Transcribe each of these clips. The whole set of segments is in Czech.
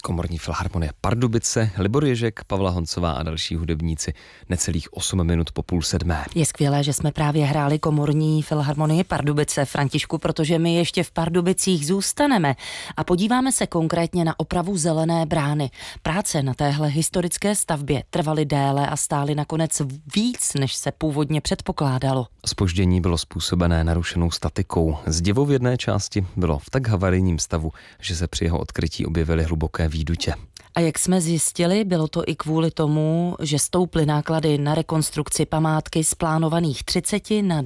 Komorní filharmonie Pardubice, Libor Ježek, Pavla Honcová a další hudebníci necelých 8 minut po 6:30. Je skvělé, že jsme právě hráli Komorní filharmonie Pardubice, Františku, protože my ještě v Pardubicích zůstaneme a podíváme se konkrétně na opravu Zelené brány. Práce na téhle historické stavbě trvaly déle a stály nakonec víc, než se původně předpokládalo. Zpoždění bylo způsobené narušenou statikou. Zdivo v jedné části bylo v tak havarijním stavu, že se při jeho odkrytí objevily hluboké výdutě. A jak jsme zjistili, bylo to i kvůli tomu, že stouply náklady na rekonstrukci památky z plánovaných 30 na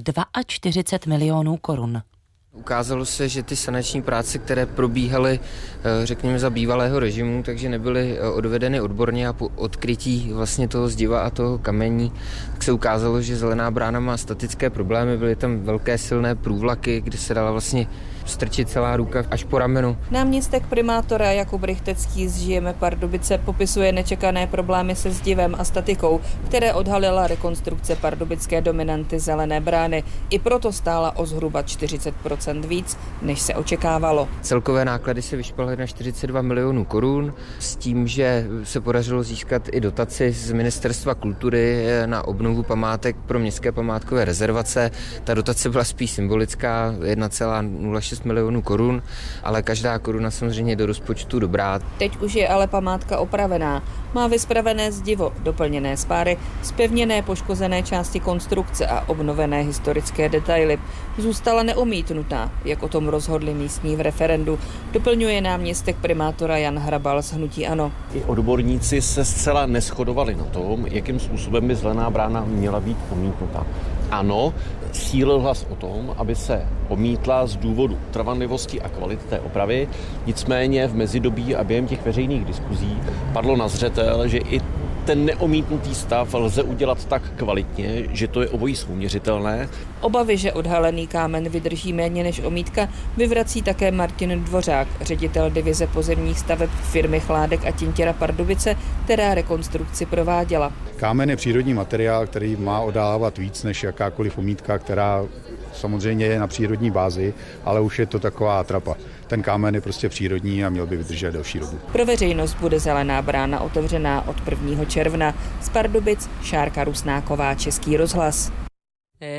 42 milionů korun. Ukázalo se, že ty sanační práce, které probíhaly, řekněme, za bývalého režimu, takže nebyly odvedeny odborně a po odkrytí vlastně toho zdiva a toho kamení, tak se ukázalo, že Zelená brána má statické problémy, byly tam velké silné průvlaky, kde se dala vlastně strčit celá ruka až po ramenu. Náměstek primátora Jakub Rychtecký z Žijeme Pardubice popisuje nečekané problémy se zdivem a statikou, které odhalila rekonstrukce pardubické dominanty Zelené brány. I proto stála o zhruba 40% víc, než se očekávalo. Celkové náklady se vyšplhaly na 42 milionů korun s tím, že se podařilo získat i dotaci z Ministerstva kultury na obnovu památek pro městské památkové rezervace. Ta dotace byla spíš symbolická, 1,06 milionů korun, ale každá koruna samozřejmě do rozpočtu dobrá. Teď už je ale památka opravená. Má vyspravené zdivo, doplněné spáry, zpevněné poškozené části konstrukce a obnovené historické detaily. Zůstala neomítnutá, jak o tom rozhodli místní v referendu, doplňuje náměstek primátora Jan Hrabal z hnutí ANO. I odborníci se zcela neshodovali na tom, jakým způsobem by Zelená brána měla být omítnuta. Ano, sílil hlas o tom, aby se omítla z důvodu trvanlivosti a kvality té opravy, nicméně v mezidobí a během těch veřejných diskuzí padlo na zřetel, že i ten neomítnutý stav lze udělat tak kvalitně, že to je obojí souměřitelné. Obavy, že odhalený kámen vydrží méně než omítka, vyvrací také Martin Dvořák, ředitel divize pozemních staveb firmy Chládek a Tintěra Pardubice, která rekonstrukci prováděla. Kámen je přírodní materiál, který má odávat víc než jakákoliv omítka, která samozřejmě je na přírodní bázi, ale už je to taková atrapa. Ten kámen je prostě přírodní a měl by vydržet delší dobu. Pro veřejnost bude Zelená brána otevřená od 1. června. Z Pardubic Šárka Rusnáková, Český rozhlas.